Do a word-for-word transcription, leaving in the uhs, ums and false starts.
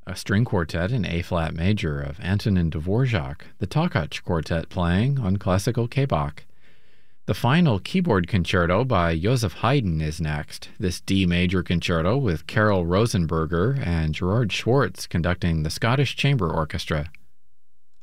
a string quartet in A-flat major of Antonin Dvorak, the Tokac Quartet playing on classical K Bach. The final keyboard concerto by Joseph Haydn is next, this D major concerto with Carol Rosenberger and Gerard Schwartz conducting the Scottish Chamber Orchestra.